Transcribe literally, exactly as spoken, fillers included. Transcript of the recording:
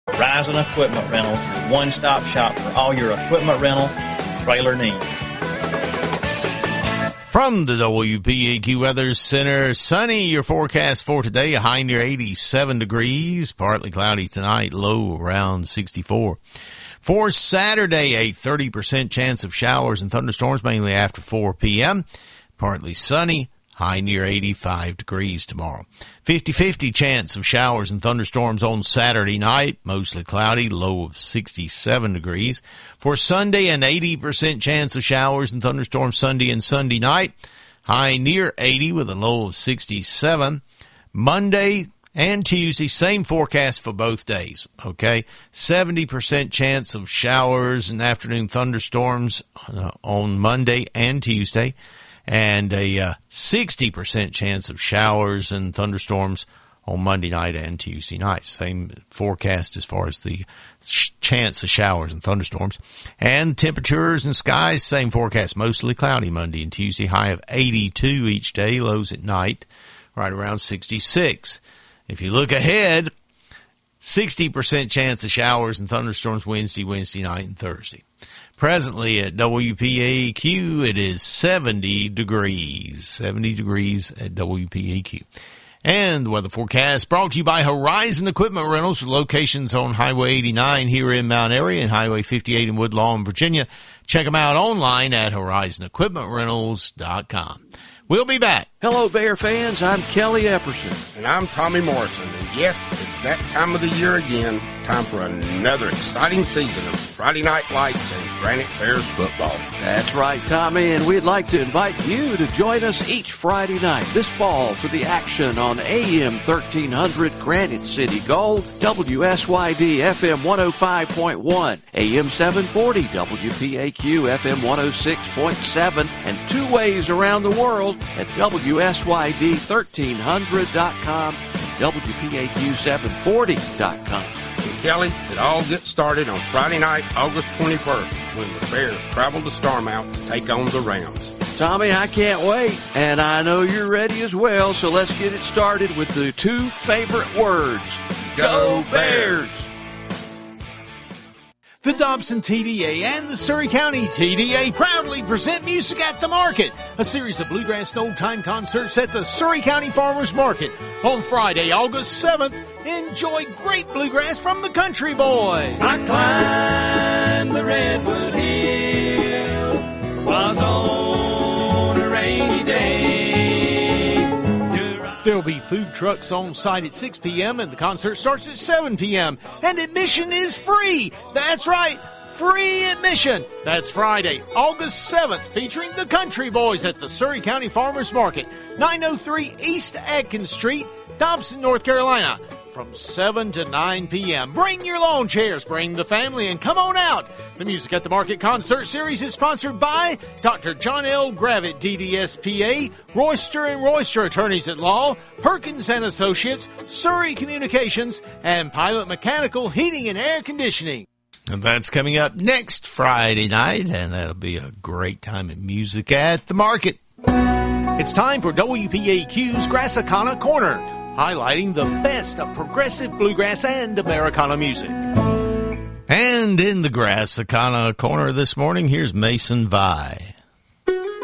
Horizon Equipment Rentals, your one-stop shop for all your equipment rental trailer needs. From the W P A Q Weather Center, sunny, your forecast for today, a high near eighty-seven degrees, partly cloudy tonight, low around sixty-four. For Saturday, a thirty percent chance of showers and thunderstorms, mainly after four p.m., partly sunny, high near eighty-five degrees tomorrow. fifty-fifty chance of showers and thunderstorms on Saturday night, mostly cloudy, low of sixty-seven degrees. For Sunday, an eighty percent chance of showers and thunderstorms Sunday and Sunday night, high near eighty with a low of sixty-seven. Monday and Tuesday, same forecast for both days, okay? seventy percent chance of showers and afternoon thunderstorms uh, on Monday and Tuesday, and a uh, sixty percent chance of showers and thunderstorms on Monday night and Tuesday night. Same forecast as far as the sh- chance of showers and thunderstorms. And temperatures and skies, same forecast, mostly cloudy Monday and Tuesday, high of eighty-two each day, lows at night, right around sixty-six. If you look ahead, sixty percent chance of showers and thunderstorms Wednesday, Wednesday night, and Thursday. Presently at W P A Q, it is seventy degrees. seventy degrees at W P A Q. And the weather forecast brought to you by Horizon Equipment Rentals, with locations on Highway eighty-nine here in Mount Airy and Highway fifty-eight in Woodlawn, Virginia. Check them out online at horizon equipment rentals dot com. We'll be back. Hello, Bear fans. I'm Kelly Epperson. And I'm Tommy Morrison. And yes, it's that time of the year again. Time for another exciting season of Friday Night Lights and Granite Bears football. That's right, Tommy. And we'd like to invite you to join us each Friday night this fall for the action on A M thirteen hundred Granite City Gold, W S Y D F M one oh five point one, A M seven forty W P A Q F M one oh six point seven, and two ways around the world at W S Y D thirteen hundred dot com and W P A Q seven forty dot com. And Kelly, it all gets started on Friday night, August twenty-first, when the Bears travel to Starmount to take on the Rams. Tommy, I can't wait, and I know you're ready as well, so let's get it started with the two favorite words. Go Bears! The Dobson T D A and the Surrey County T D A proudly present Music at the Market, a series of bluegrass and old-time concerts at the Surrey County Farmers Market. On Friday, August seventh, enjoy great bluegrass from the Country Boys. I climbed the Redwood Hill, was on a rainy day. There'll be food trucks on site at six p.m. and the concert starts at seven p.m. And admission is free. That's right, free admission. That's Friday, August seventh, featuring the Country Boys at the Surrey County Farmers Market, nine oh three East Atkins Street, Dobson, North Carolina, from seven to nine p.m. Bring your lawn chairs, bring the family, and come on out. The Music at the Market concert series is sponsored by Doctor John L. Gravitt, D D S P A, Royster and Royster Attorneys at Law, Perkins and Associates, Surrey Communications, and Pilot Mechanical Heating and Air Conditioning. And that's coming up next Friday night, and that'll be a great time of Music at the Market. It's time for W P A Q's Grassicana Corner, highlighting the best of progressive bluegrass and Americana music. And in the Grassicana Corner this morning, here's Mason Vi.